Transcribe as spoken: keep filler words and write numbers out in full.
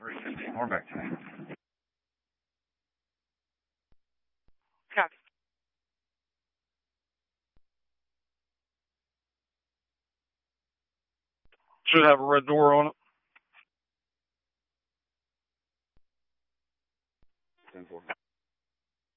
three fifteen. We're back today. Copy. Should have a red door on it. ten four.